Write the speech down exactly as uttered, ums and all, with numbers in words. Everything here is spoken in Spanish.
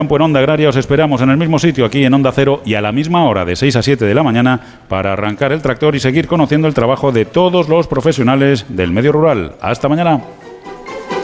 En Onda Agraria os esperamos en el mismo sitio, aquí en Onda Cero, y a la misma hora, de seis a siete de la mañana, para arrancar el tractor y seguir conociendo el trabajo de todos los profesionales del medio rural. Hasta mañana.